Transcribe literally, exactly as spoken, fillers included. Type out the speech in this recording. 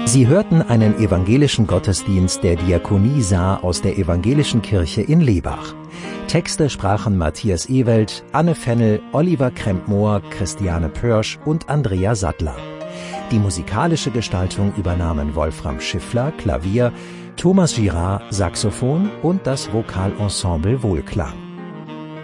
Sie hörten einen evangelischen Gottesdienst der Diakonie Saar aus der Evangelischen Kirche in Lebach. Texte sprachen Matthias Ewelt, Anne Fennel, Oliver Krempmoor, Christiane Pörsch und Andrea Sattler. Die musikalische Gestaltung übernahmen Wolfram Schiffler, Klavier, Thomas Girard, Saxophon und das Vokalensemble Wohlklang.